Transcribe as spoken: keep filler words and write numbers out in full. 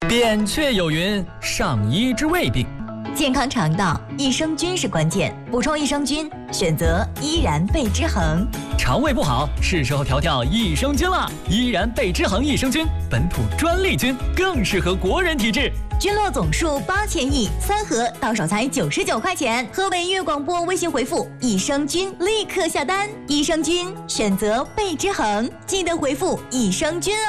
扁鹊有云：上医之未病。 健康肠道，益生菌是关键。补充益生菌，选择依然贝之恒。 肠胃不好，是时候调调益生菌了。依然贝之恒益生菌，本土专利菌，更适合国人体质。 菌落总数八千亿，三盒到手才九十九块钱。河北粤广播微信回复益生菌，立刻下单。益生菌选择贝之恒，记得回复益生菌哦。